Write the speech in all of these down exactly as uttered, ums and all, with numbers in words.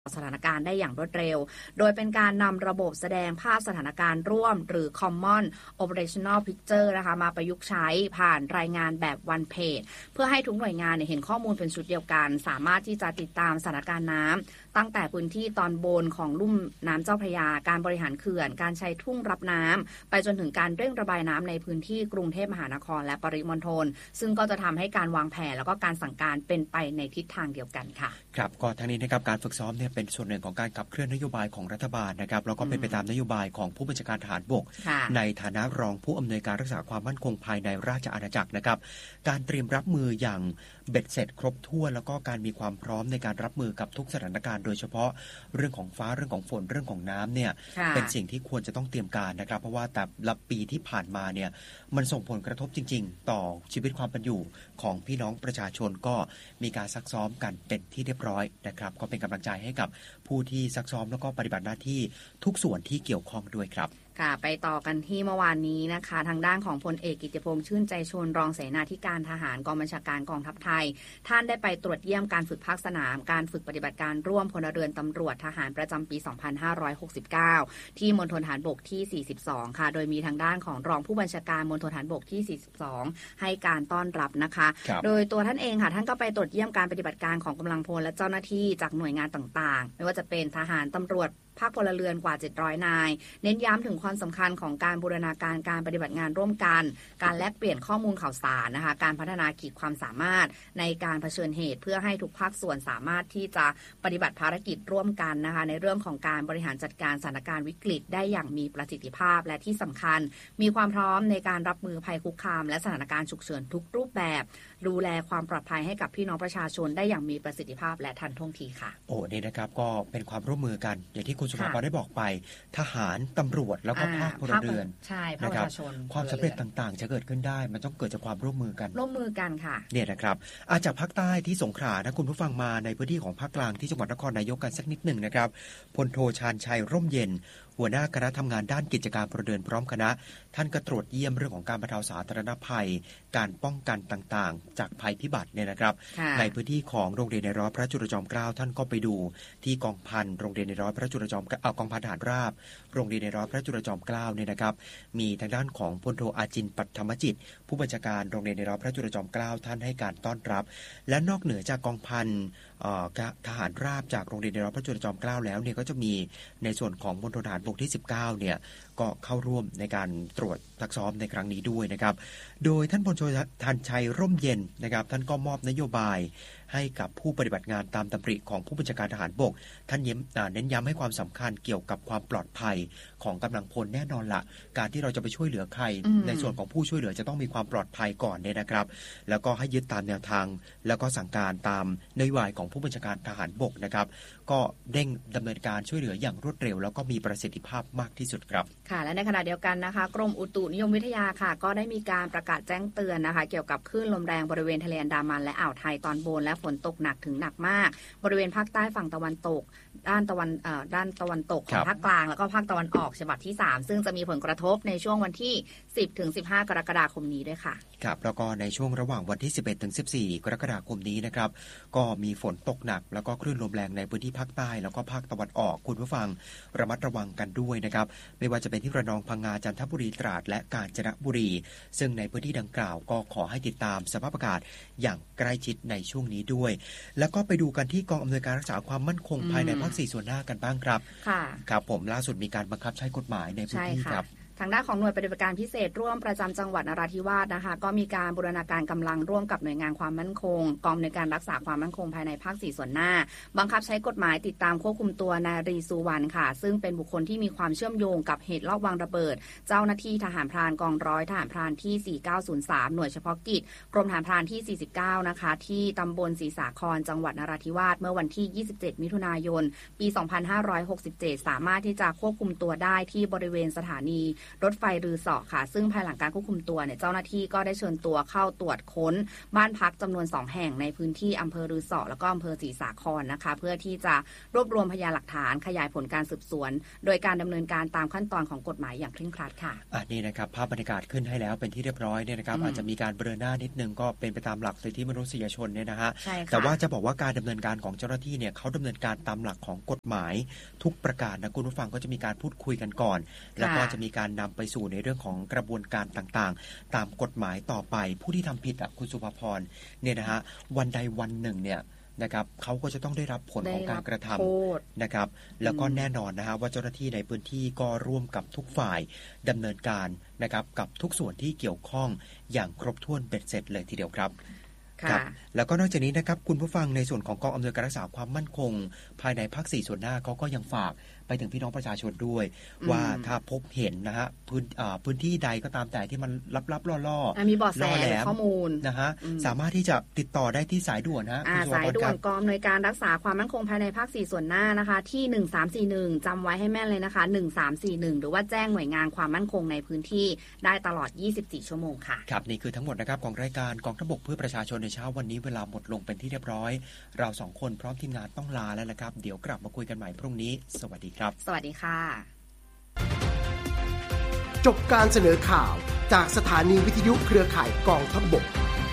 สถานการณ์ได้อย่างรวดเร็วโดยเป็นการนำระบบแสดงภาพสถานการณ์ร่วมหรือ Common Operational Picture นะคะมาประยุกต์ใช้ผ่านรายงานแบบ One Page เพื่อให้ทุกหน่วยงานเห็นข้อมูลเป็นชุดเดียวกันสามารถที่จะติดตามสถานการณ์น้ำตั้งแต่พื้นที่ตอนบนของลุ่มน้ำเจ้าพระยาการบริหารเขื่อนการใช้ทุ่งรับน้ำไปจนถึงการเร่งระบายน้ำในพื้นที่กรุงเทพมหานครและปริมณฑลซึ่งก็จะทำให้การวางแผนแล้วก็การสั่งการเป็นไปในทิศทางเดียวกันค่ะครับก็ทั้งนี้นะครับการฝึกซ้อมเนี่ยเป็นส่วนหนึ่งของการขับเคลื่อนนโยบายของรัฐบาลนะครับแล้วก็เป็นไปตามนโยบายของผู้บัญชาการทหารบกในฐานะรองผู้อำนวยการรักษาความมั่นคงภายในราชอาณาจักรนะครับการเตรียมรับมืออย่างเบ็ดเสร็จครบถ้วนแล้วก็การมีความพร้อมในการรับมือกับทุกสถานการณ์โดยเฉพาะเรื่องของฟ้าเรื่องของฝนเรื่องของน้ำเนี่ยเป็นสิ่งที่ควรจะต้องเตรียมการนะครับเพราะว่าแต่ละปีที่ผ่านมาเนี่ยมันส่งผลกระทบจริงๆต่อชีวิตความเป็นอยู่ของพี่น้องประชาชนก็มีการซักซ้อมกันเป็นที่เรียบร้อยนะครับก็เป็นกำลังใจให้กับผู้ที่ซักซ้อมแล้วก็ปฏิบัติหน้าที่ทุกส่วนที่เกี่ยวข้องด้วยครับค่ะไปต่อกันที่เมื่อวานนี้นะคะทางด้านของพลเอกกิตติพงษ์ชื่นใจชลรองเสนาธิการทหารกองบัญชาการกองทัพไทยท่านได้ไปตรวจเยี่ยมการฝึกภาคสนามการฝึกปฏิบัติการร่วมพลเรือนตำรวจทหารประจำปี สองพันห้าร้อยหกสิบเก้า ที่มณฑลทหารบกที่ สี่สิบสอง ค่ะโดยมีทางด้านของรองผู้บัญชาการมณฑลทหารบกที่ สี่สิบสอง ให้การต้อนรับนะคะโดยตัวท่านเองค่ะท่านก็ไปตรวจเยี่ยมการปฏิบัติการของกำลังพลและเจ้าหน้าที่จากหน่วยงานต่างๆไม่ว่าจะเป็นทหารตำรวจภาคพลเรือนกว่าเจ็ดร้อยนายเน้นย้ำถึงความสำคัญของการบูรณาการการปฏิบัติงานร่วมกันการแลกเปลี่ยนข้อมูลข่าวสารนะคะการพัฒนาขีดความสามารถในการเผชิญเหตุเพื่อให้ทุกภาคส่วนสามารถที่จะปฏิบัติภารกิจร่วมกันนะคะในเรื่องของการบริหารจัดการสถานการณ์วิกฤตได้อย่างมีประสิทธิภาพและที่สำคัญมีความพร้อมในการรับมือภัยคุกคามและสถานการณ์ฉุกเฉินทุกรูปแบบดูแลความปลอดภัยให้กับพี่น้องประชาชนได้อย่างมีประสิทธิภาพและทันท่วงทีค่ะโอ้นี่นะครับก็เป็นความร่วมมือกันอย่างที่คุณสุภาพรได้บอกไปทหารตำรวจแล้วก็ภาคพลเรือนใช่ภาคประชาชนความสำเร็จต่างๆจะเกิดขึ้นได้มันต้องเกิดจากความร่วมมือกันร่วมมือกันค่ะเนี่ยนะครับอาจากภาคใต้ที่สงขลานะคุณผู้ฟังมาในพื้นที่ของภาคกลางที่จังหวัดนครนายกกันสักนิดหนึ่งนะครับพลโทชาญชัยร่มเย็นหัวหน้าคณะทำงานด้านกิจการพลเรือนพร้อมคณะท่านก็ตรวจเยี่ยมเรื่องของการบรรเทาสาธารณภัยการป้องกันต่างๆจากภัยพิบัติเนี่ยนะครับในพื้นที่ของโรงเรียนในร้อยพระจุลจอมเกล้าท่านก็ไปดูที่กองพันโรงเรียนในร้อยพระจุลจอมเอากองพันทหารราบโรงเรียนในร้อยพระจุลจอมเกล้าเนี่ยนะครับมีทางด้านของพลโทอาจินปัทมจิตผู้บัญชาการโรงเรียนในร้อยพระจุลจอมเกล้าท่านให้การต้อนรับและนอกเหนือจากกองพันทหารราบจากโรงเรียนในร้อยพระจุลจอมเกล้าแล้วเนี่ยก็จะมีในส่วนของมณฑลทหารบกที่สิบเก้าเนี่ยก็เข้าร่วมในการตรวจซักซ้อมในครั้งนี้ด้วยนะครับโดยท่านพลโททันชัยร่มเย็นนะครับท่านก็มอบนโยบายให้กับผู้ปฏิบัติงานตามดำริของผู้บัญชาการทหารบกท่านเน้นย้ำให้ความสำคัญเกี่ยวกับความปลอดภัยของกำลังพลแน่นอนละการที่เราจะไปช่วยเหลือใครในส่วนของผู้ช่วยเหลือจะต้องมีความปลอดภัยก่อนเนี่ยนะครับแล้วก็ให้ยึดตามแนวทางแล้วก็สั่งการตามนโยบายของผู้บัญชาการทหารบกนะครับก็เร่งดำเนินการช่วยเหลืออย่างรวดเร็วแล้วก็มีประสิทธิภาพมากที่สุดครับค่ะและในขณะเดียวกันนะคะกรมอุตุนิยมวิทยาค่ะก็ได้มีการประกาศแจ้งเตือนนะคะเกี่ยวกับคลื่นลมแรงบริเวณทะเลอันดามันและอ่าวไทยตอนบนและฝนตกหนักถึงหนักมากบริเวณภาคใต้ฝั่งตะวันตกด้านตะวันเอ่อด้านตะวันตกของภาคกลางแล้วก็ภาคตะวันออกฉบับที่สามซึ่งจะมีผลกระทบในช่วงวันที่สิบถึงสิบห้ากรกฎาคมนี้ด้วยค่ะครับแล้วก็ในช่วงระหว่างวันที่สิบเอ็ดถึงสิบสี่กรกฎาคมนี้นะครับก็มีฝนตกหนักแล้วก็คลื่นลมแรงในพื้นที่ภาคใต้แล้วก็ภาคตะวันออกคุณผู้ฟังระมัดระวังกันด้วยนะครับไม่ว่าจะเป็นที่ระนองพังงาจันทบุรีตราดและกาญจนบุรีซึ่งในพื้นที่ดังกล่าวก็ขอให้ติดตามสภาพอากาศอย่างใกล้ชิดในช่วงนี้ด้วยแล้วก็ไปดูกันที่กองอำนวยการรักษาความมั่นคงภายในภาคสี่ส่วนหน้ากันบ้างครับค่ะครับผมล่าสุดมีการบังคับใช้กฎหมายในพื้นที่ครับทางด้านของหน่วยปฏิบัติการพิเศษร่วมประจำจังหวัดนราธิวาสนะคะก็มีการบูรณาการกำลังร่วมกับหน่วยงานความมั่นคงกองในการรักษาความมั่นคงภายในภาคสี่ส่วนหน้าบังคับใช้กฎหมายติดตามควบคุมตัวนายรีซูวันค่ะซึ่งเป็นบุคคลที่มีความเชื่อมโยงกับเหตุลอบวางระเบิดเจ้าหน้าที่ทหารพรานกองร้อยทหารพรานที่สี่เก้าศูนย์สามหน่วยเฉพาะกิจกรมทหารพรานที่สี่สิบเก้านะคะที่ตำบลศรีสาครจังหวัดนราธิวาสเมื่อวันที่ยี่สิบเจ็ดมิถุนายนปีสองพันห้าร้อยหกสิบเจ็ดสามารถที่จะควบคุมตัวได้ที่บริเวณสถานีรถไฟรือสอค่ะซึ่งภายหลังการควบคุมตัวเนี่ยเจ้าหน้าที่ก็ได้เชิญตัวเข้าตรวจค้นบ้านพักจำนวนสองแห่งในพื้นที่อำเภอรือสอแล้วก็อำเภอศรีสาครนะคะเพื่อที่จะรวบรวมพยานหลักฐานขยายผลการสืบสวนโดยการดำเนินการตามขั้นตอนของกฎหมายอย่างเคร่งครัดค่ะอันนี้นะครับภาพบรรยากาศขึ้นให้แล้วเป็นที่เรียบร้อยเนี่ยนะครับ อ, อาจจะมีการเบลอหน้านิดนึงก็เป็นไปตามหลักสิทธิมนุษยชนเนี่ยนะฮะแต่ว่าจะบอกว่าการดำเนินการของเจ้าหน้าที่เนี่ยเขาดำเนินการตามหลักของกฎหมายทุกประการนะคุณผู้ฟังก็จะมีการพูดคุยกันก่อนแล้วก็จะมีการนำไปสู่ในเรื่องของกระบวนการต่างๆตามกฎหมายต่อไปผู้ที่ทำผิดอ่ะคุณสุภพรเนี่ยนะฮะวันใดวันหนึ่งเนี่ยนะครับเขาก็จะต้องได้รับผลของการกระทำนะครับแล้วก็แน่นอนนะฮะว่าเจ้าหน้าที่ในพื้นที่ก็ร่วมกับทุกฝ่ายดำเนินการนะครับกับทุกส่วนที่เกี่ยวข้องอย่างครบถ้วนเบ็ดเสร็จเลยทีเดียวครับครับแล้วก็นอกจากนี้นะครับคุณผู้ฟังในส่วนของกองอำนวยการรักษาความมั่นคงภายในภาคสี่ส่วนหน้าเขาก็ยังฝากไปถึงพี่น้องประชาชนด้วยว่าถ้าพบเห็นนะฮะพื้นพื้นที่ใดก็ตามแต่ที่มันลับๆล่อๆมีเบาะแสข้อมูลนะฮะสามารถที่จะติดต่อได้ที่สายด่วนฮะสายด่วนกองอำนวยการรักษาความมั่นคงภายในภาคสี่ส่วนหน้านะคะที่หนึ่งสามสี่หนึ่งจำไว้ให้แม่นเลยนะคะหนึ่งสามสี่หนึ่งหรือว่าแจ้งหน่วยงานความมั่นคงในพื้นที่ได้ตลอดยี่สิบสี่ชั่วโมงค่ะครับนี่คือทั้งหมดนะครับของรายการกองทัพบกเพื่อประชาชนในเช้าวันนี้เวลาหมดลงเป็นที่เรียบร้อยเราสองคนพร้อมทีมงานต้องลาแล้วละครับเดี๋ยวกลับมาคุยกันใหม่พรุ่งนี้สวัสดีครับสวัสดีค่ะจบการเสนอข่าวจากสถานีวิทยุเครือข่ายกองทัพบก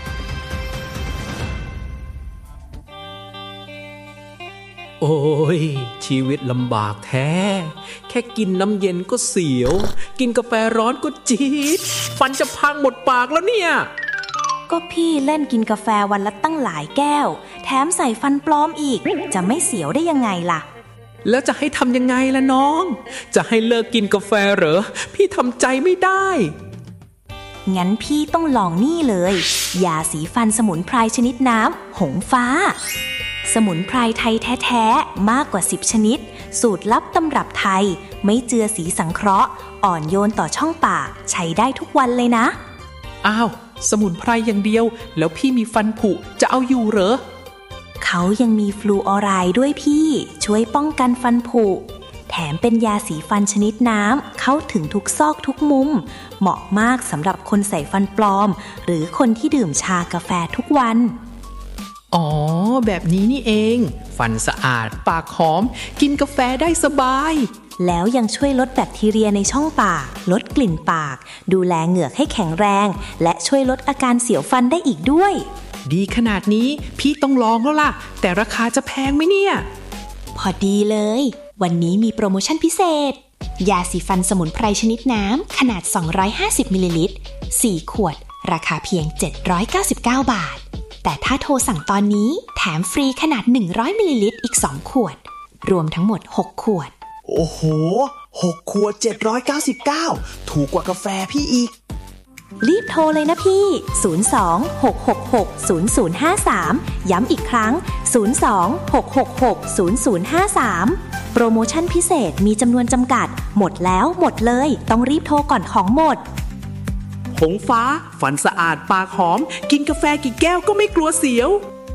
โอ้ยชีวิตลำบากแท้แค่กินน้ำเย็นก็เสียวกินกาแฟร้อนก็จี๊ดฟันจะพังหมดปากแล้วเนี่ยก็พี่เล่นกินกาแฟวันละตั้งหลายแก้วแถมใส่ฟันปลอมอีกจะไม่เสียวได้ยังไงล่ะแล้วจะให้ทำยังไงล่ะน้องจะให้เลิกกินกาแฟเหรอพี่ทำใจไม่ได้งั้นพี่ต้องลองนี่เลยยาสีฟันสมุนไพรชนิดน้ำหงฟ้าสมุนไพรไทยแท้ๆมากกว่าสิบชนิดสูตรลับตำรับไทยไม่เจือสีสังเคราะห์อ่อนโยนต่อช่องปากใช้ได้ทุกวันเลยนะอ้าวสมุนไพรอย่างเดียวแล้วพี่มีฟันผุจะเอาอยู่เหรอเขายังมีฟลูออไรด์ด้วยพี่ช่วยป้องกันฟันผุแถมเป็นยาสีฟันชนิดน้ำเข้าถึงทุกซอกทุกมุมเหมาะมากสำหรับคนใส่ฟันปลอมหรือคนที่ดื่มชากาแฟทุกวันอ๋อแบบนี้นี่เองฟันสะอาดปากหอมกินกาแฟได้สบายแล้วยังช่วยลดแบคทีเรียในช่องปากลดกลิ่นปากดูแลเหงือกให้แข็งแรงและช่วยลดอาการเสียวฟันได้อีกด้วยดีขนาดนี้พี่ต้องลองแล้วล่ะแต่ราคาจะแพงไหมเนี่ยพอดีเลยวันนี้มีโปรโมชั่นพิเศษยาสีฟันสมุนไพรชนิดน้ำขนาดสองร้อยห้าสิบมิลลิลิตรสี่ขวดราคาเพียงเจ็ดร้อยเก้าสิบเก้าบาทแต่ถ้าโทรสั่งตอนนี้แถมฟรีขนาดหนึ่งร้อยมิลลิลิตรอีกสองขวดรวมทั้งหมดหกขวดโอ้โหหกขวดเจ็ดร้อยเก้าสิบเก้าถูกกว่ากาแฟพี่อีกรีบโทรเลยนะพี่ศูนย์ สอง หก หก หก ศูนย์ ศูนย์ ห้า สามย้ำอีกครั้งศูนย์ สอง หก หก หก ศูนย์ ศูนย์ ห้า สามโปรโมชั่นพิเศษมีจำนวนจำกัดหมดแล้วหมดเลยต้องรีบโทรก่อนของหมดหงฟ้าฟันสะอาดปากหอมกินกาแฟกี่แก้วก็ไม่กลัวเสียว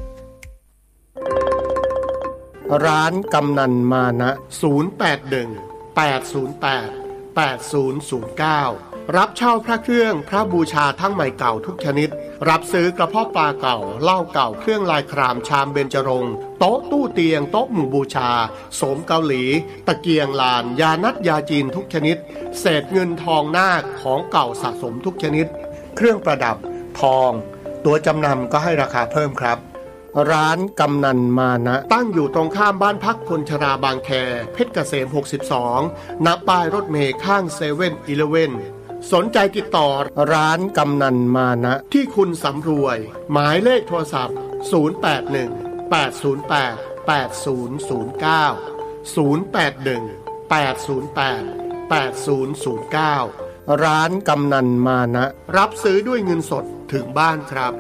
ร้านกำนันมานะศูนย์ แปด หนึ่ง แปด ศูนย์ แปด แปด ศูนย์ ศูนย์ เก้ารับเช่าพระเครื่องพระบูชาทั้งใหม่เก่าทุกชนิดรับซื้อกระเพาะปลาเก่าเหล้าเก่าเครื่องลายครามชามเบญจรงค์โต๊ะตู้เตียงโต๊ะหมู่บูชาโสมเกาหลีตะเกียงลานยานัดยาจีนทุกชนิดเศษเงินทองนาคของเก่าสะสมทุกชนิดเครื่องประดับทองตัวจำนำก็ให้ราคาเพิ่มครับร้านกำนันมานะตั้งอยู่ตรงข้ามบ้านพักคนชราบางแคเพชรเกษมหกสิบสองณป้ายรถเมล์ข้างเซเว่นอีเลฟเว่นสนใจติดต่อร้านกำนันมานะที่คุณสำรวยหมายเลขโทรศัพท์ศูนย์ แปด หนึ่ง แปด ศูนย์ แปด แปด ศูนย์ ศูนย์ เก้า ศูนย์ แปด หนึ่ง แปด ศูนย์ แปด แปด ศูนย์ ศูนย์ เก้าร้านกำนันมานะรับซื้อด้วยเงินสดถึงบ้านครับ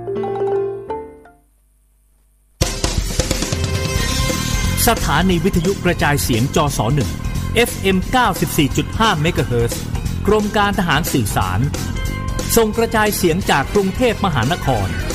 สถานีวิทยุกระจายเสียงจสหนึ่ง เอฟ เอ็ม เก้าสิบสี่จุดห้า เมกะเฮิรตซ์กรมการทหารสื่อสารส่งกระจายเสียงจากกรุงเทพมหานคร